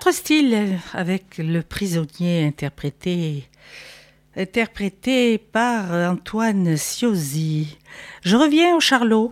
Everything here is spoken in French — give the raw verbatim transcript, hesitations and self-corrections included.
autre style avec Le Prisonnier interprété, interprété par Antoine Ciozi. Je reviens au Charlot.